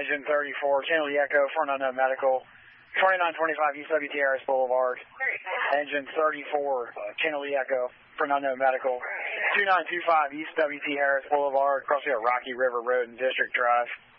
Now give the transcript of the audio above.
Engine 34, Channel Echo, for an unknown medical. 2925 East WT Harris Boulevard. Engine 34, Channel Echo, for an unknown medical. 2925 East WT Harris Boulevard, across here at Rocky River Road and District Drive.